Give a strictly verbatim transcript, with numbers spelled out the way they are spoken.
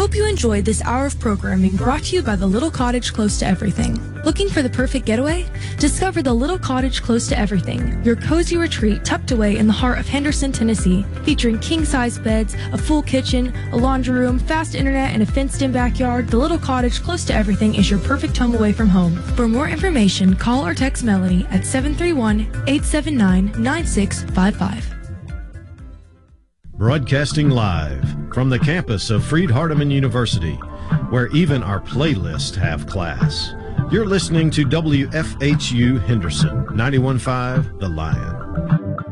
hope you enjoyed this hour of programming brought to you by the Little Cottage Close to Everything. Looking for the perfect getaway? Discover the Little Cottage Close to Everything, your cozy retreat tucked away in the heart of Henderson, Tennessee, featuring king-size beds, a full kitchen, a laundry room, fast internet, and a fenced-in backyard. The Little Cottage Close to Everything is your perfect home away from home. For more information, call or text Melanie at seven three one, eight seven nine, nine six five five. Broadcasting live from the campus of Freed-Hardeman University, where even our playlists have class. You're listening to W F H U Henderson, ninety-one point five The Lion.